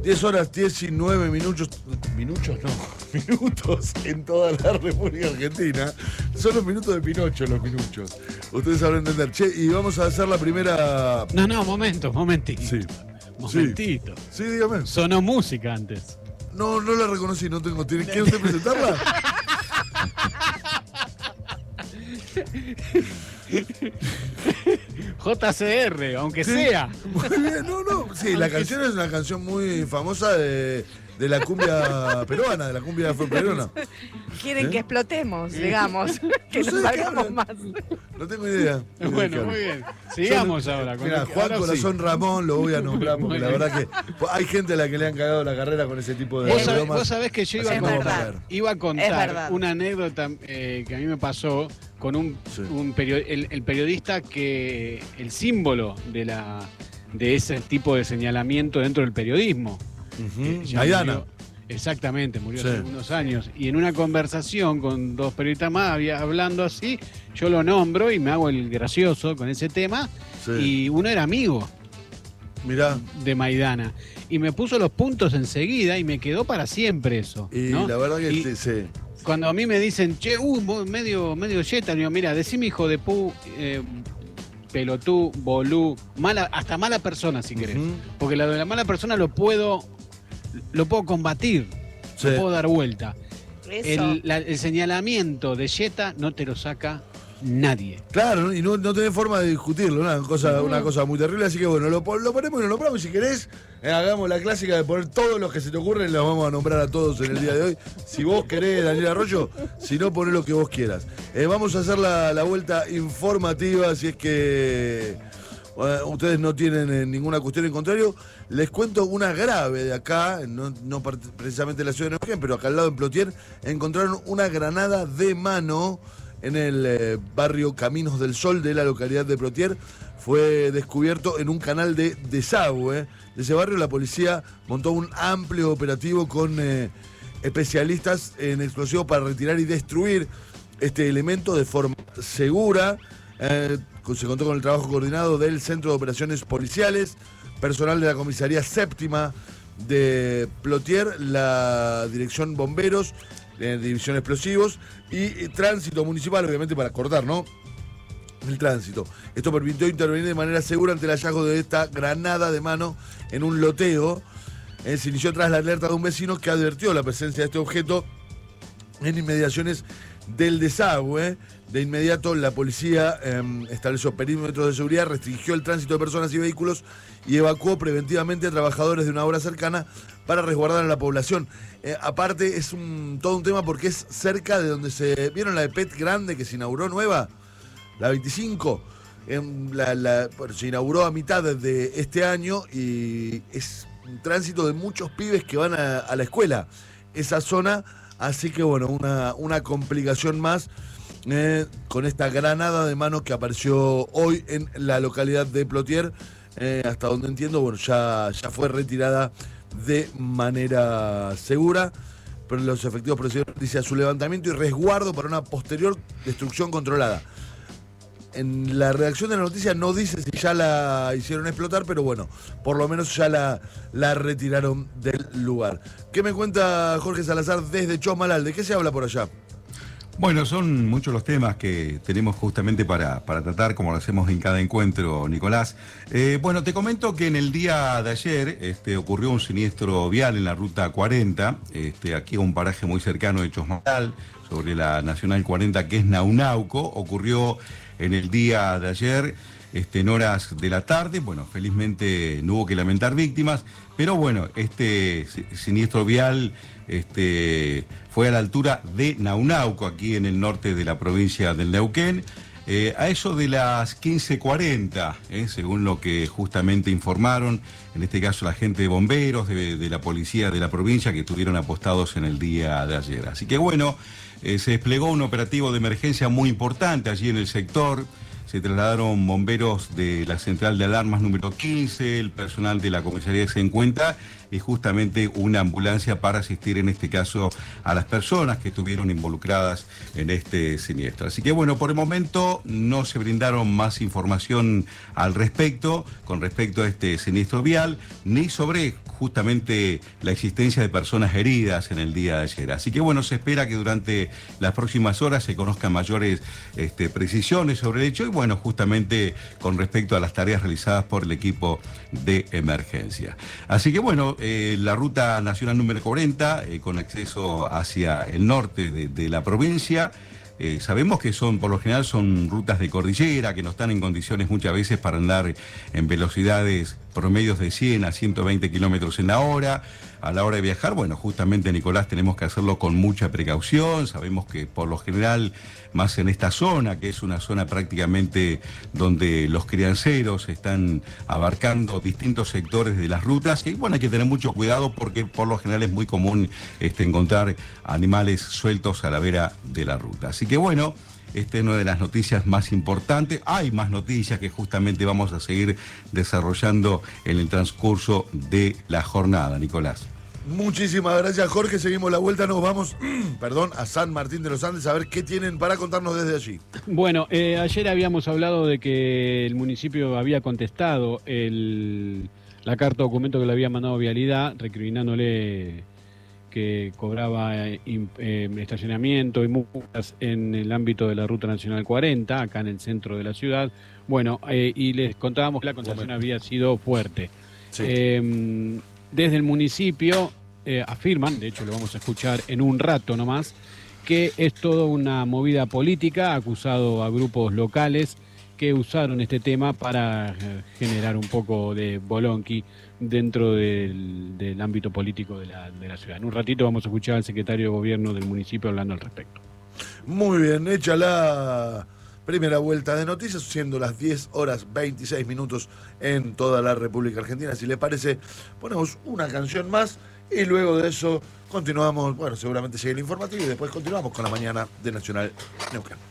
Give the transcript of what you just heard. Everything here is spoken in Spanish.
10 horas 19 minutos. ¿Minutos? No. Minutos en toda la República Argentina. Son los minutos de Pinocho, los minutos. Ustedes sabrán entender. Che, y vamos a hacer la primera. No, momentito. Sí. Momentito. Sí, dígame. Sonó música antes. No la reconocí, no tengo. ¿Quiere usted presentarla? JCR, aunque sea. Muy bien, sí, la canción es una canción muy famosa de la cumbia peruana, de la cumbia afroperuana. Quieren que explotemos, digamos, que No nos sé de qué salgamos hablan. más. No tengo idea. Bueno, muy bien. Sigamos ahora. Mira, Juan Corazón Ramón lo voy a nombrar porque la verdad que hay gente a la que le han cagado la carrera con ese tipo de bromas. Vos sabés que yo iba a contar una anécdota que a mí me pasó con el periodista que el símbolo de ese tipo de señalamiento dentro del periodismo. Maidana. Exactamente, murió hace unos años. Y en una conversación con dos periodistas más, hablando así, yo lo nombro y me hago el gracioso con ese tema. Sí. Y uno era amigo. Mirá. De Maidana. Y me puso los puntos enseguida y me quedó para siempre eso. Y ¿no? la verdad que sí. Cuando a mí me dicen, che, medio yeta, digo, mira, decime hijo de pelotú, bolú, hasta mala persona si querés. Porque la de la mala persona lo puedo combatir, lo puedo dar vuelta. El señalamiento de yeta no te lo saca nadie. Claro, y no tenés forma de discutirlo, una cosa muy terrible, así que bueno, lo ponemos y lo nombramos. Si querés, hagamos la clásica de poner todos los que se te ocurren, los vamos a nombrar a todos en el día de hoy. Si vos querés, Daniel Arroyo, si no, poné lo que vos quieras. Vamos a hacer la vuelta informativa, si es que ustedes no tienen ninguna cuestión en contrario. Les cuento una grave de acá, no precisamente en la ciudad de Neuquén, pero acá al lado en Plotier, encontraron una granada de mano en el barrio Caminos del Sol de la localidad de Plotier. Fue descubierto en un canal de desagüe de ese barrio. La policía montó un amplio operativo con especialistas en explosivos para retirar y destruir este elemento de forma segura. Se contó con el trabajo coordinado del Centro de Operaciones Policiales, personal de la Comisaría Séptima de Plotier, la Dirección Bomberos, División Explosivos y Tránsito Municipal, obviamente para cortar, ¿no?, el tránsito. Esto permitió intervenir de manera segura ante el hallazgo de esta granada de mano en un loteo. Se inició tras la alerta de un vecino que advirtió la presencia de este objeto en inmediaciones del desagüe. De inmediato la policía estableció perímetros de seguridad, restringió el tránsito de personas y vehículos y evacuó preventivamente a trabajadores de una obra cercana para resguardar a la población. Aparte es todo un tema porque es cerca de donde ¿vieron la de PET grande que se inauguró nueva? La 25. Se inauguró a mitad de este año y es un tránsito de muchos pibes que van a la escuela. Esa zona, así que bueno, una complicación más. Con esta granada de mano que apareció hoy en la localidad de Plotier, hasta donde entiendo, bueno, ya fue retirada de manera segura, pero los efectivos procedieron, dice, a su levantamiento y resguardo para una posterior destrucción controlada. En la redacción de la noticia no dice si ya la hicieron explotar, pero bueno, por lo menos ya la retiraron del lugar. ¿Qué me cuenta Jorge Salazar desde Chosmalal? ¿De qué se habla por allá? Bueno, son muchos los temas que tenemos justamente para tratar, como lo hacemos en cada encuentro, Nicolás. Bueno, te comento que en el día de ayer ocurrió un siniestro vial en la ruta 40, aquí a un paraje muy cercano de Chosmalal, sobre la Nacional 40, que es Naunauco. Ocurrió en el día de ayer, en horas de la tarde. Bueno, felizmente no hubo que lamentar víctimas, pero bueno, este siniestro vial fue a la altura de Naunauco, aquí en el norte de la provincia del Neuquén, a eso de las 15:40, según lo que justamente informaron, en este caso la gente de bomberos, de la policía de la provincia, que estuvieron apostados en el día de ayer. Así que bueno, se desplegó un operativo de emergencia muy importante allí en el sector. se trasladaron bomberos de la central de alarmas número 15, el personal de la comisaría de 50 y justamente una ambulancia para asistir en este caso a las personas que estuvieron involucradas en este siniestro. Así que bueno, por el momento no se brindaron más información al respecto, con respecto a este siniestro vial, ni sobre justamente la existencia de personas heridas en el día de ayer. Así que bueno, se espera que durante las próximas horas se conozcan mayores precisiones sobre el hecho y bueno, justamente con respecto a las tareas realizadas por el equipo de emergencia. Así que bueno, la ruta nacional número 40, con acceso hacia el norte de la provincia, sabemos que por lo general son rutas de cordillera, que no están en condiciones muchas veces para andar en velocidades promedios de 100 a 120 kilómetros en la hora. A la hora de viajar, bueno, justamente, Nicolás, tenemos que hacerlo con mucha precaución. Sabemos que por lo general, más en esta zona, que es una zona prácticamente donde los crianceros están abarcando distintos sectores de las rutas, y bueno, hay que tener mucho cuidado porque por lo general es muy común encontrar animales sueltos a la vera de la ruta. Así que bueno, esta es una de las noticias más importantes. Hay más noticias que justamente vamos a seguir desarrollando en el transcurso de la jornada, Nicolás. Muchísimas gracias, Jorge. Seguimos la vuelta, nos vamos a San Martín de los Andes a ver qué tienen para contarnos desde allí. Bueno, ayer habíamos hablado de que el municipio había contestado la carta documento que le había mandado Vialidad, recriminándole que cobraba estacionamiento y multas en el ámbito de la Ruta Nacional 40, acá en el centro de la ciudad. Bueno, y les contábamos que la contestación había sido fuerte. Sí. Desde el municipio afirman, de hecho lo vamos a escuchar en un rato nomás, que es toda una movida política, acusado a grupos locales que usaron este tema para generar un poco de bolonqui dentro del ámbito político de la ciudad. En un ratito vamos a escuchar al secretario de Gobierno del municipio hablando al respecto. Muy bien, hecha la primera vuelta de noticias, siendo las 10:26 en toda la República Argentina. Si les parece, ponemos una canción más y luego de eso continuamos, bueno, seguramente sigue el informativo y después continuamos con la mañana de Nacional Neuquén.